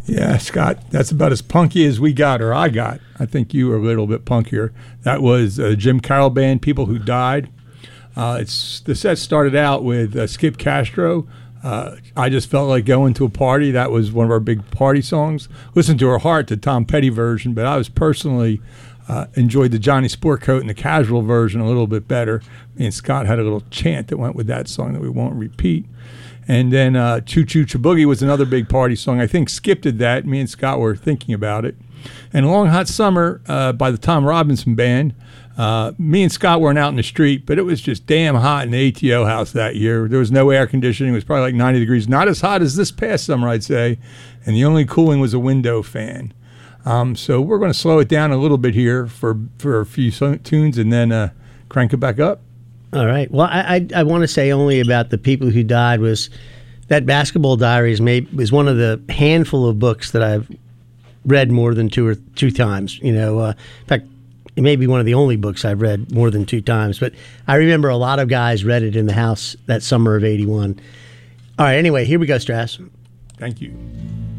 Yeah, Scott, that's about as punky as we got, or I got. I think you were a little bit punkier. That was Jim Carroll Band, People Who Died. The set started out with Skip Castro. I Just Felt Like Going to a Party. That was one of our big party songs. Listen to Her Heart, the Tom Petty version, but I was personally enjoyed the Johnny Sportcoat and the Casual version a little bit better. Me and Scott had a little chant that went with that song that we won't repeat. And then Choo Choo Boogie was another big party song. I think Skip did that. Me and Scott were thinking about it. And Long Hot Summer by the Tom Robinson Band. Me and Scott weren't out in the street, but it was just damn hot in the ATO house that year. There was no air conditioning. It was probably like 90 degrees. Not as hot as this past summer, I'd say. And the only cooling was a window fan. So we're going to slow it down a little bit here for a few tunes and then crank it back up. All right. Well, I want to say only about the People Who Died was that Basketball Diaries was one of the handful of books that I've read more than two times. In fact, it may be one of the only books I've read more than 2 times. But I remember a lot of guys read it in the house that summer of '81. All right. Anyway, here we go, Strass. Thank you.